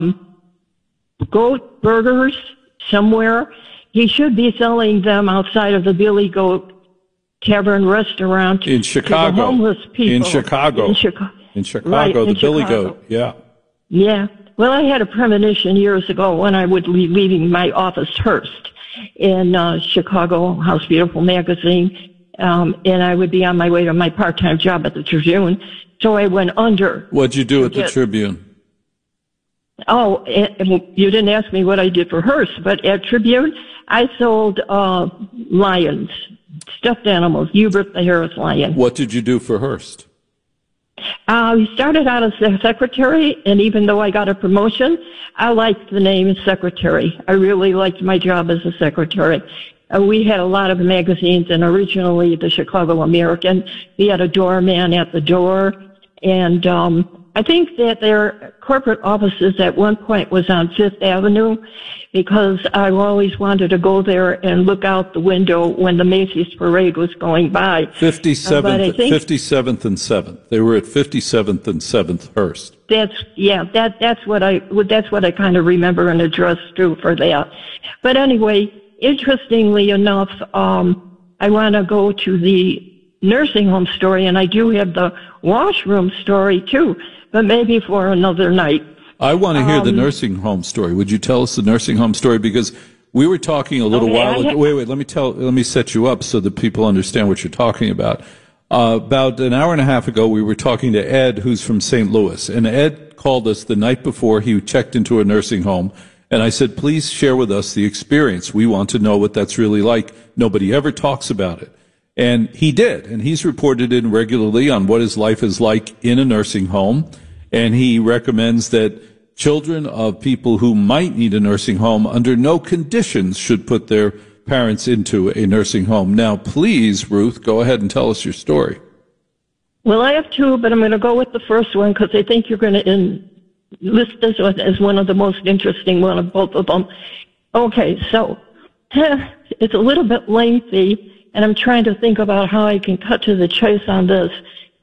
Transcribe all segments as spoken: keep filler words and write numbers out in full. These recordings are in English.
goat burgers somewhere. He should be selling them outside of the Billy Goat Tavern restaurant in Chicago. To the homeless people. In Chicago. In, Chica- in Chicago, right, the in Billy Chicago. Goat. Yeah. Yeah. Well, I had a premonition years ago when I would be leaving my office Hearst in uh, Chicago, House Beautiful magazine, um, and I would be on my way to my part-time job at the Tribune. So I went under. What'd you do at get, the Tribune? Oh, it, you didn't ask me what I did for Hearst, but at Tribune, I sold uh, lions, stuffed animals, Hubert the Harris lion. What did you do for Hearst? Uh, we started out as a secretary, and even though I got a promotion, I liked the name secretary. I really liked my job as a secretary. Uh, we had a lot of magazines, and originally the Chicago American. We had a doorman at the door, and um, I think that their corporate offices at one point was on Fifth Avenue, because I always wanted to go there and look out the window when the Macy's parade was going by. fifty-seventh, uh, think, fifty-seventh and seventh. They were at fifty-seventh and seventh Hearst. That's yeah. That that's what I that's what I kind of remember an address too for that. But anyway, interestingly enough, um, I want to go to the nursing home story, and I do have the washroom story too, but maybe for another night. I want to hear um, the nursing home story. Would you tell us the nursing home story? Because we were talking a little okay, while ago. Ha- wait, wait. Let me tell. Let me set you up so that people understand what you're talking about. Uh, about an hour and a half ago, we were talking to Ed, who's from Saint Louis, and Ed called us the night before he checked into a nursing home. And I said, please share with us the experience. We want to know what that's really like. Nobody ever talks about it. And he did. And he's reported in regularly on what his life is like in a nursing home. And he recommends that children of people who might need a nursing home under no conditions should put their parents into a nursing home. Now, please, Ruth, go ahead and tell us your story. Well, I have two, but I'm going to go with the first one because I think you're going to in, list this as one of the most interesting one of both of them. Okay, so it's a little bit lengthy, and I'm trying to think about how I can cut to the chase on this.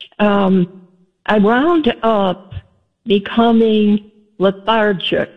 Um, I wound up becoming lethargic,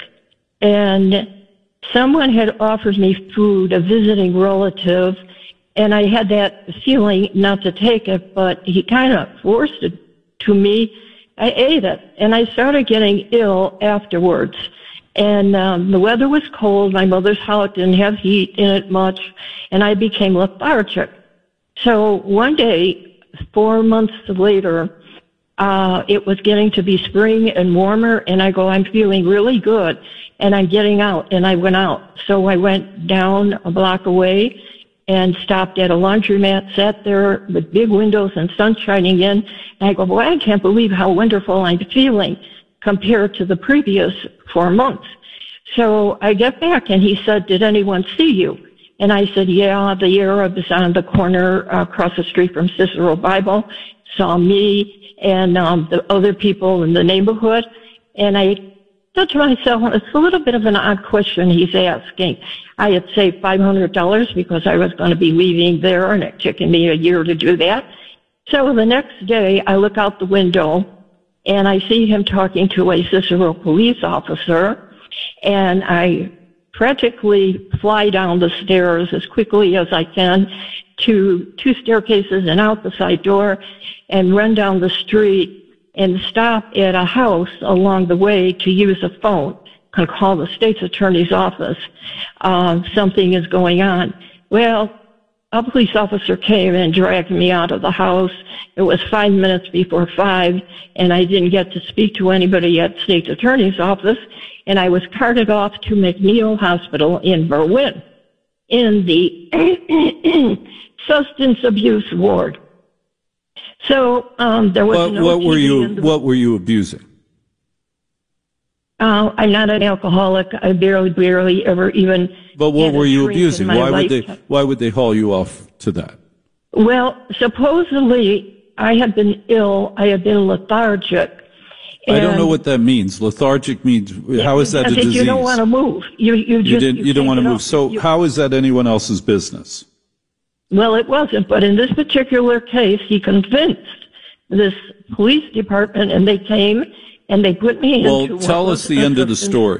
and someone had offered me food, a visiting relative, and I had that feeling not to take it, but he kind of forced it to me. I ate it, and I started getting ill afterwards. And um, the weather was cold. My mother's house didn't have heat in it much, and I became lethargic. So one day, four months later, uh, it was getting to be spring and warmer, and I go, I'm feeling really good, and I'm getting out, and I went out. So I went down a block away and stopped at a laundromat, sat there with big windows and sun shining in, and I go, boy, I can't believe how wonderful I'm feeling compared to the previous four months. So I get back, and he said, did anyone see you? And I said, yeah, the Arabs on the corner uh, across the street from Cicero Bible saw me and um, the other people in the neighborhood. And I thought to myself, well, it's a little bit of an odd question he's asking. I had saved five hundred dollars because I was going to be leaving there, and it took me a year to do that. So the next day, I look out the window, and I see him talking to a Cicero police officer, and I practically fly down the stairs as quickly as I can to two staircases and out the side door and run down the street and stop at a house along the way to use a phone, can call the state's attorney's office. Uh, something is going on. Well, a police officer came and dragged me out of the house. It was five minutes before five, and I didn't get to speak to anybody at state's attorney's office, and I was carted off to McNeil Hospital in Berwyn in the substance abuse ward. So um, there was what, no what were you the, what were you abusing? Uh, I'm not an alcoholic. I barely, barely ever even. But what were you abusing? Why life. would they Why would they haul you off to that? Well, supposedly I had been ill. I had been lethargic. I don't know what that means. Lethargic means how is that a disease? You don't want to move. You you just you, didn't, you, you don't want to move. off. So you, how is that anyone else's business? Well, it wasn't. But in this particular case, he convinced this police department, and they came and they put me Well, into. tell what us was the end of the assistant- story.